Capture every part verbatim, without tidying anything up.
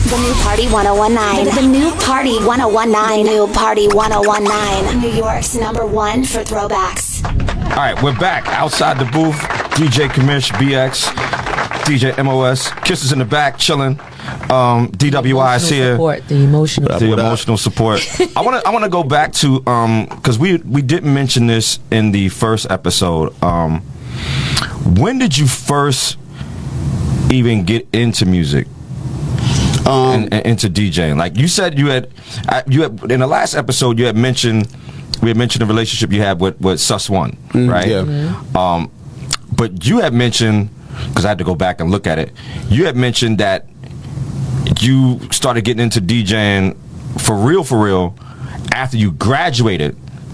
The new Party one oh one nine. The new Party one oh one nine. The new Party one oh one nine. New York's number one for throwbacks. All right, we're back outside the booth. D J Kamish, B X, D J M O S, Kisses in the back, chilling. Um, D W I is here. Support, the emotional, the emotional support. I want to. I want to go back to um, because we we didn't mention this in the first episode. Um, when did you first even get into music? Um, and, and into DJing, like you said, you had, you had in the last episode, you had mentioned, we had mentioned the relationship you had with with Sus One, mm, right? Yeah. Mm-hmm. Um, but you had mentioned, because I had to go back and look at it, you had mentioned that you started getting into DJing for real, for real, after you graduated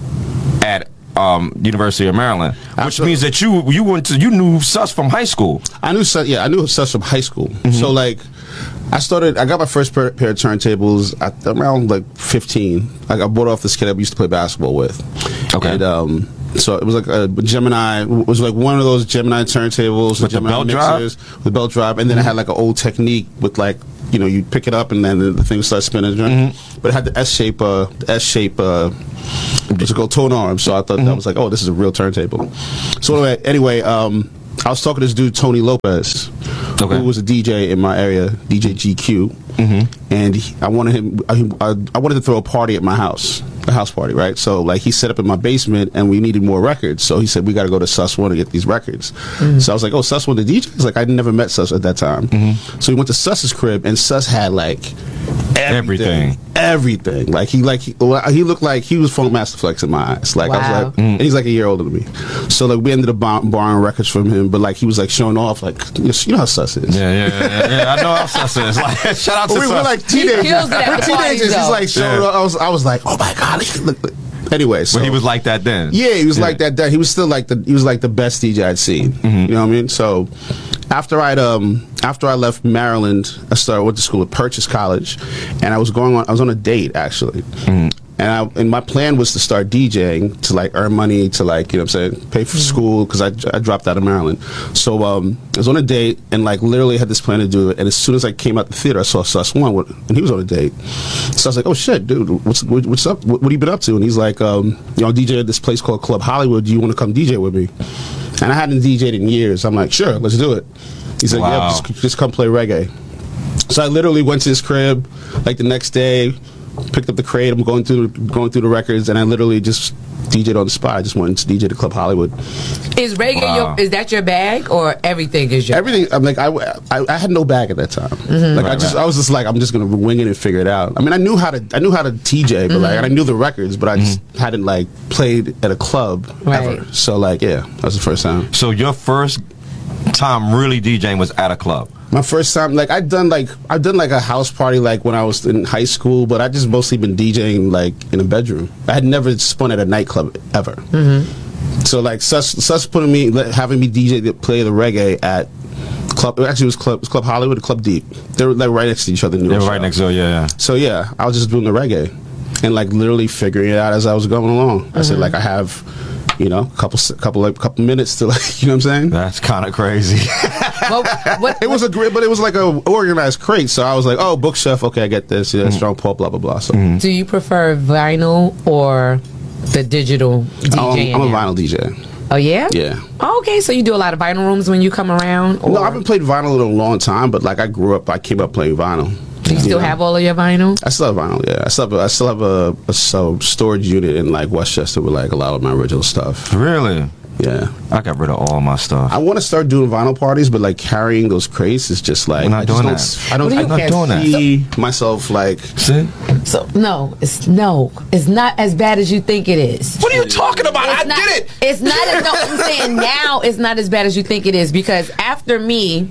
at um, University of Maryland, which Absolutely. means that you you went to you knew Sus from high school. I knew Sus, yeah, I knew Sus from high school. Mm-hmm. So like, I started. I got my first pair, pair of turntables at around like fifteen. Like I bought off this kid I used to play basketball with. Okay. And, um, so it was like a Gemini. It was like one of those Gemini turntables with the belt drive, with belt drive, and then mm-hmm. it had like an old Technique with like, you know, you pick it up and then the, the thing starts spinning. Mm-hmm. But it had the S shape, uh, the S shape, uh, what's it called, tone arm. So I thought mm-hmm. that was like, oh, this is a real turntable. So anyway, anyway um, I was talking to this dude Tony Lopez, okay. who was a D J in my area, D J G Q, mm-hmm. and he, I wanted him. I, I wanted to throw a party at my house, a house party, right? So like he set up in my basement, and we needed more records. So he said we got to go to Sus One to get these records. Mm-hmm. So I was like, oh, Sus One, the D J? He's like, I never met Sus at that time. Mm-hmm. So we went to Sus's crib, and Sus had like everything, everything. everything. Like he like he, he looked like he was Funk Master Flex in my eyes. Like wow. I was like, mm-hmm. and he's like a year older than me. So like we ended up bar- borrowing records from him, but like he was like showing off, like you know how Sus is. Yeah, yeah, yeah. yeah I know how Sus is. Like shout out to we Sus. We're like teenagers. We're teenagers. He's like showing yeah. off. I was I was like, oh my god, look. look. Anyway, so but he was like that then. Yeah, he was yeah. like that then. He was still like the he was like the best D J I'd seen. Mm-hmm. You know what I mean? So after I'd um after I left Maryland, I started went to school at Purchase College, and I was going on I was on a date actually. Mm-hmm. And I, and my plan was to start DJing to like earn money to like, you know what I'm saying, pay for school because I, I dropped out of Maryland. So um, I was on a date and like literally had this plan to do it. And as soon as I came out the theater, I saw Sus One and he was on a date. So I was like, oh shit, dude, what's what's up? What, what have you been up to? And he's like, um, you know, D J at this place called Club Hollywood. Do you want to come D J with me? And I hadn't D J'd in years. I'm like, sure, let's do it. He said, wow. yeah, just, just come play reggae. So I literally went to his crib like the next day. Picked up the crate. I'm going through going through the records, and I literally just D J'd on the spot. I just went to D J to Club Hollywood. Is reggae wow. your, is that your bag or everything is your everything? I'm like I, I, I had no bag at that time. Mm-hmm. Like right, I just right. I was just like I'm just gonna wing it and figure it out. I mean I knew how to I knew how to T J, but mm-hmm. like I knew the records, but I just mm-hmm. hadn't like played at a club right. ever. So like yeah, that was the first time. So your first time really DJing was at a club. My first time, like I'd done like I've done like a house party like when I was in high school, but I just mostly been DJing like in a bedroom. I had never spun at a nightclub ever. Mm-hmm. So like Sus, Sus putting me having me D J to play the reggae at club. Actually, it was club, it was Club Hollywood, Club Deep. They were like right next to each other. They were right next door, yeah, yeah. So yeah, I was just doing the reggae and like literally figuring it out as I was going along. Mm-hmm. I said like I have, you know, a couple couple like couple minutes to like, you know what I'm saying? That's kind of crazy. Well, what, it was a great, but it was like a organized crate. So I was like, oh, bookshelf, okay, I get this. Yeah, mm-hmm. Strong Paul, blah blah blah. So, mm-hmm. do you prefer vinyl or the digital DJing? I'm, I'm a vinyl D J. Oh yeah? Yeah. Oh, okay, so you do a lot of vinyl rooms when you come around? Or? No, I haven't played vinyl in a long time, but like I grew up, I came up playing vinyl. Do you still yeah. have all of your vinyl? I still have vinyl, yeah. I still have a, I still have a, a, a storage unit in like Westchester with like a lot of my original stuff. Really? Yeah. I got rid of all my stuff. I want to start doing vinyl parties, but like carrying those crates is just like I'm not I doing just that. I don't. I'm not doing that. See myself like. See? So no, it's no, it's not as bad as you think it is. What are you talking about? It's I not, did it. It's not as no. I'm saying now it's not as bad as you think it is because after me,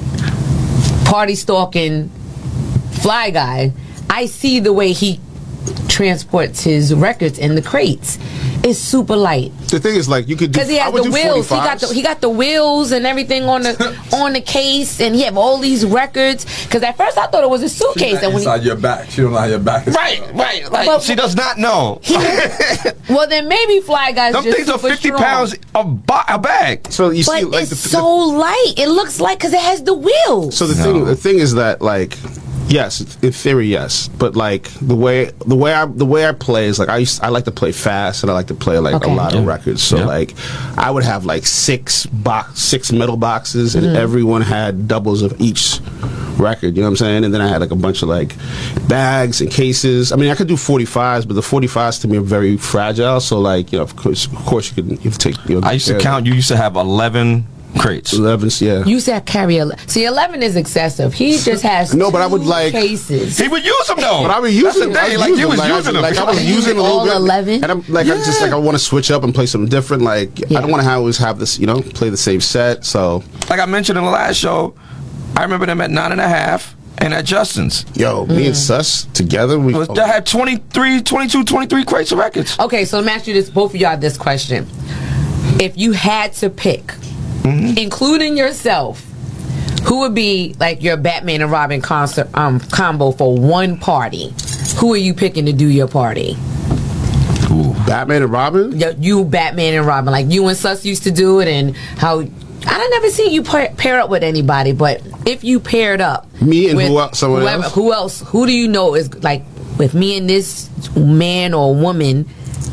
party stalking, fly guy, I see the way he transports his records in the crates. It's super light. The thing is, like, you could because he has the wheels. He got the he got the wheels and everything on the on the case, and he have all these records. Because at first I thought it was a suitcase. She's and when inside he, your back, she don't know how your back is. Right, right. Like but, she does not know. He, well, then maybe Fly Guys. Them just things are fifty strong. pounds a, ba- a bag. So you but see, like, it's the, so the, light. It looks like because it has the wheels. So the no. thing, the thing is that like. Yes, in theory, yes. But like the way the way I the way I play is like I used I like to play fast and I like to play like Okay. a lot Yeah. of records. So Yeah. like I would have like six box six metal boxes and everyone had doubles of each record. You know what I'm saying? And then I had like a bunch of like bags and cases. I mean, I could do forty-fives, but the forty-fives to me are very fragile. So like you know, of course, of course you can you can take. You know, I used to care of count. You used to have eleven crates. elevens. Yeah. You said carry ele- see eleven is excessive. He just has No, but I two would, like- cases. He would use them though. But I was using, That's the thing. I was Like using you was like, using I, them. like I was using a little all bit, eleven? and I'm like, I just like I want to switch up and play something different. Like Yeah. I don't want to always have this, you know, play the same set. So Like I mentioned in the last show, I remember them at nine and a half and at Justin's. yo, me Mm. and Sus together, we Was- That had twenty-three, twenty-two, twenty-three crates of records. Okay, so let me ask you this, both of y'all, this question. If you had to pick, Mm-hmm. including yourself, who would be like your Batman and Robin concert um, combo for one party? Who are you picking to do your party? Batman and Robin. You, you Batman and Robin, like you and Sus used to do it, and how I don't never see you pair, pair up with anybody, but if you paired up, Me and with who else- someone whoever, else? who else? Who do you know is like with me and this man or woman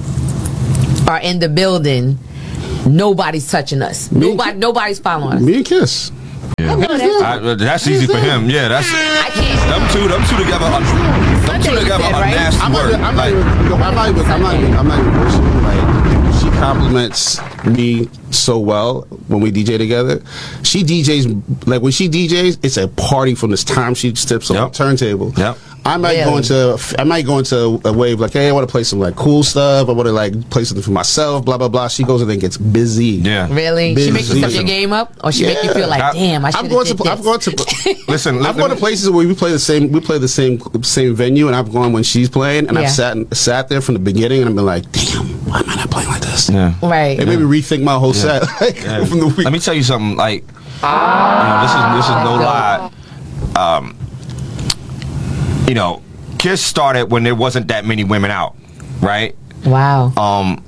are in the building? Nobody's touching us. Me and Nobody, Ki- nobody's following us. Me and Kiss. Yeah. I, that's easy for him. Yeah, that's I can't. them two. Them two together. uh, Them Sunday two you together said, are right? nasty I'm not, work. even- I'm, not Like, even, yo, I'm not even. I'm not even. I'm not even bullshitting. Like she compliments me so well when we D J together. She D Js like when she D Js, it's a party from this time she steps on Yep. the turntable. Yep. I might Really? go into I might go into a wave like, hey, I want to play some like cool stuff. I want to like play something for myself. Blah blah blah. She goes in there and gets busy. yeah. Really? She make you Busy. step your game up, or she make you feel like, I- damn, I should I've have gone did to this. I've gone to Listen, I've let gone to me- places where we play the same we play the same same venue, and I've gone when she's playing, and Yeah. I've sat sat there from the beginning, and I've been like, damn, why am I not playing like this? Yeah. Right. It made me rethink my whole set like, Yeah. from the week. Let me tell you something. Like, you know, this is this is no lie. Um, you know, Kiss started when there wasn't that many women out, right? Wow. Um,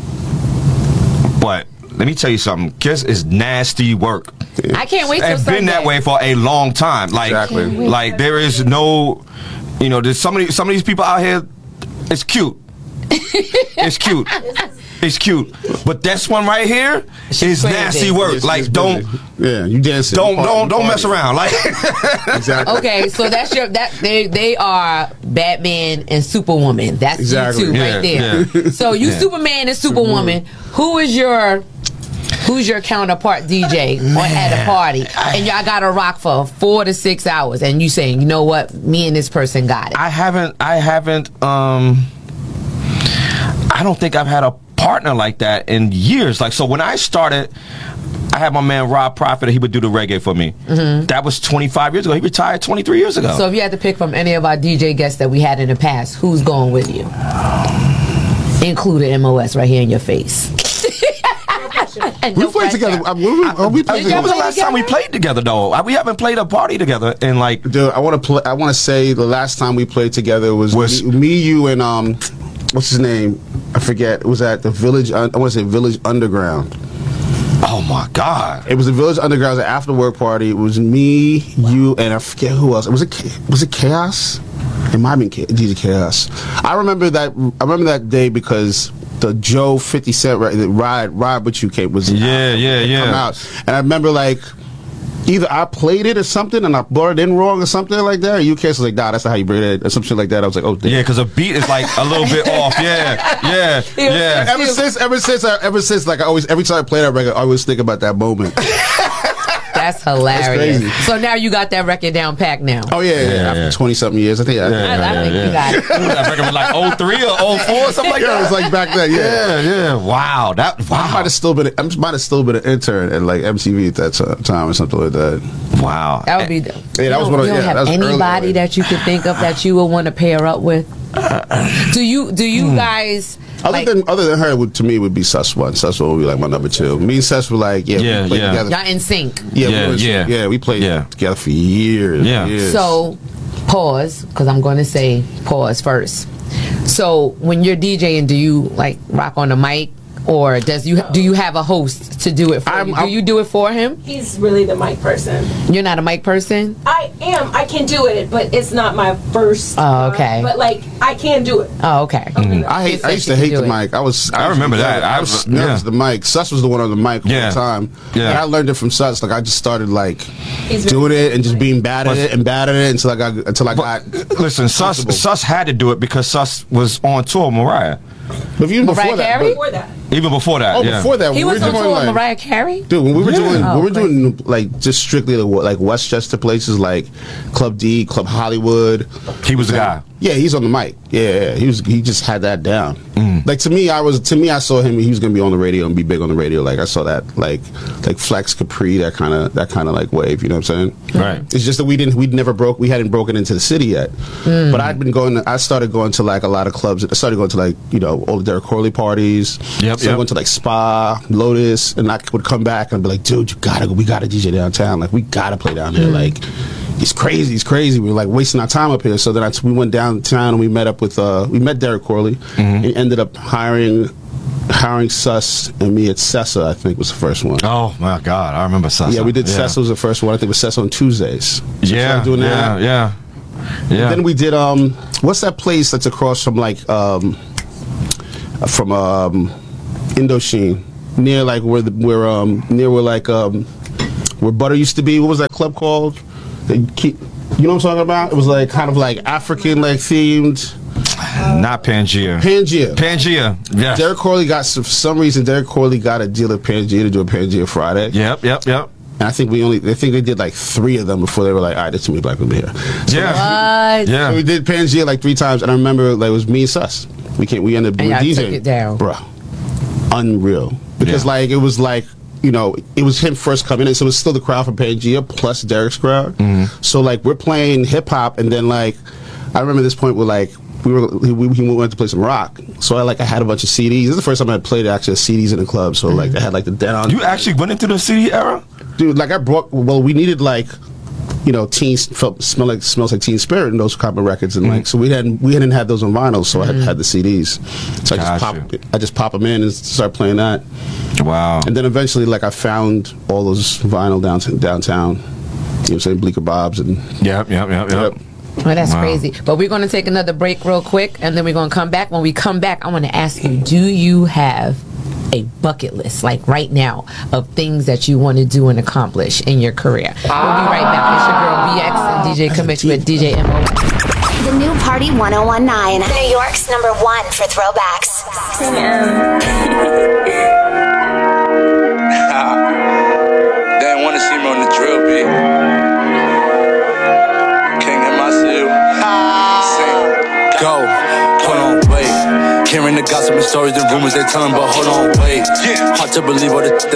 but let me tell you something. Kiss is nasty work. I can't wait till And Sunday. been that way for a long time. Like, Exactly. Can't wait. like there is no, you know, there's some of these, some of these people out here. It's cute. It's cute. It's cute. But this one right here is crazy. nasty work. It's- like, it's don't, busy. yeah, you dancing. don't, Party, don't, don't mess party. around. Like, Exactly. Okay, so that's your that they they are Batman and Superwoman. That's Exactly. you two Yeah, right there. yeah. So you Yeah. Superman and Superwoman. Who is your who's your counterpart D J or at a party? And y'all got to rock for four to six hours, and you saying, you know what, me and this person got it. I haven't, I haven't, um, I don't think I've had a partner like that in years. Like, so when I started, I had my man Rob Prophet. He would do the reggae for me. That was twenty-five years ago. He retired twenty-three years ago. So if you had to pick from any of our D J guests that we had in the past, who's going with you? Included M O S right here in your face. And We no played pressure. together. I, we, we, oh, we played Did y'all when was the together. play last time we together? played together, though? I- We haven't played a party together in like. Dude, I want to play. I want to say the last time we played together was, Was- me, me, you, and um, what's his name? I forget. It was at the Village. I want to say Village Underground. Oh my God! It was the Village Underground. It was an after work party. It was me, you, and I forget who else. It was it. Was it Chaos? It might have been Cha- D J Chaos. I remember that. I remember that day because the Joe fifty Cent ride, the ride, ride with you came was Yeah, yeah, had yeah. come out, and I remember like. Either I played it or something, and I brought it in wrong or something like that. Or you case was like, "Nah, that's not how you bring it," or some shit like that. I was like, "Oh, damn." Yeah, because a beat is like a little bit off. Yeah, yeah, yeah. Ever since, ever since, I, ever since, like I always, every time I play that record, I always think about that moment. That's hilarious. crazy. So now you got that record down packed now. Oh yeah, yeah, Yeah, after yeah. twenty something years, I think. I, I, I think you got it. I reckon it was like oh three or oh four, something like yeah, it that. was like back then. Yeah, Yeah, yeah. Wow, that I wow. might have still been, I might have still been an intern at like M T V at that ti- time or something like that. Wow. That would be. Yeah, you that was don't, one of- you don't yeah, have that was early anybody on. that you could think of that you would want to pair up with. Do you? Do you Hmm. guys? Other like, than other than her, it would, to me, would be Sus One. Sus One would be like my number two. Me and Sus were like, yeah, Yeah, we played yeah. together. y'all in sync. Yeah, Yeah, we were, yeah. yeah, we played Yeah. together for years. Yeah. years. So, pause, because I'm going to say pause first. So, when you're DJing, do you like rock on the mic or does you do you have a host to do it for I'm- you? Do I'm- you do it for him? He's really the mic person. You're not a mic person. I am. I can do it, but it's not my first. Oh, okay. uh, but like, I can do it. Oh, okay. I hate. She I said used she to could hate do the it. mic. I was. I was- remember that. I I- was yeah. nervous. The mic. Sus was the one on the mic all Yeah. the time. Yeah. And I learned it from Sus. Like I just started like He's doing very it and just being bad at it and bad at it until I got until I got. Listen, Sus comfortable. Sus had to do it because Sus was on tour with Mariah. But even Mariah before that, Carey? Before that. Even before that. oh, yeah. before that, He we was were on doing tour with like, Mariah Carey. dude, when we were Yeah. doing, Oh, we were crazy. doing like just strictly like, like Westchester places like Club D, Club Hollywood. He was the guy. Yeah, he's on the mic. Yeah, yeah, he was. He just had that down. Mm. Like to me, I was to me, I saw him. He was gonna be on the radio and be big on the radio. Like I saw that, like like Flex Capri, that kind of that kind of like wave. You know what I'm saying? Right. It's just that we didn't. We'd never broke. We hadn't broken into the city yet. Mm. But I'd been going. To, I started going to like a lot of clubs. I started going to like you know all the Derek Corley parties. Yep, So I yep. went to like Spa, Lotus, and I would come back and be like, dude, you gotta go. We gotta D J downtown. Like we gotta play down here. Like. It's crazy. It's crazy. We were like wasting our time up here. So then I, we went downtown and we met up with uh, we met Derek Corley. Mm-hmm. He ended up hiring hiring Sus and me at Sessa. I think was the first one. Oh my God, I remember Sus. Yeah, we did Sessa was the first one. I think it was Sessa on Tuesdays. So we Yeah, started doing yeah, that. yeah, yeah. Then we did um, what's that place that's across from like um, from um, Indochine near like where the where um near where like um where Butter used to be. What was that club called? They keep, you know what I'm talking about? It was like kind of like African like themed. Not Pangea. Pangea. Pangea. Yeah. Derek Corley got for some reason Derek Corley got a deal at Pangea to do a Pangea Friday. Yep. Yep. Yep. And I think we only I think they did like three of them before they were like, all right, there's too many black people here. So, Yeah. What? Yeah. so we did Pangea like three times, and I remember like it was me and Sus. We can't. We ended up And doing y'all DJing. took it down. Bruh. Unreal. Because Yeah. like it was like. You know, it was him first coming in, so it was still the crowd from Pangea plus Derek's crowd. Mm-hmm. So like we're playing hip hop, and then like I remember this point where like we were we, we went to play some rock. So I like I had a bunch of C Ds. This is the first time I played actually C Ds in the club. So like I had like the down. You actually went into the C D era? Dude, like I brought. Well, we needed like. You know, teen felt, smell like smells like Teen Spirit and those copper records, and like so we hadn't we hadn't had those on vinyl, so I had had the C Ds. So I just Gotcha. pop I just pop them in and start playing that. Wow. And then eventually, like, I found all those vinyl downtown, downtown. You know what I'm saying? Bleecker Bobs and. Yep. Yep. Yep. Yep. Yep. Well, that's Wow. crazy. But we're going to take another break real quick, and then we're going to come back. When we come back, I want to ask you, do you have a bucket list, like right now, of things that you want to do and accomplish in your career? We'll be right back. It's your girl B X and D J Commit with D J M O. The new Party ten nineteen. New York's number one for throwbacks. They didn't want to see me on the drill beat. King in my suit. Go. Hold on, wait. Hearing the gossip and stories and rumors they telling, but hold on, wait. Hard to believe all the